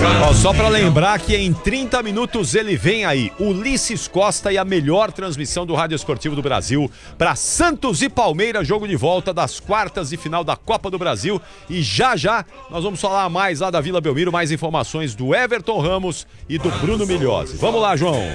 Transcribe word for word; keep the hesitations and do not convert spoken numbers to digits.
Ó, só pra lembrar que em trinta minutos ele vem aí, Ulisses Costa e a melhor transmissão do Rádio Esportivo do Brasil para Santos e Palmeiras, jogo de volta das quartas de final da Copa do Brasil. E já já nós vamos falar mais lá da Vila Belmiro, mais informações do Everton Ramos e do Bruno Milhozzi. Vamos lá, João.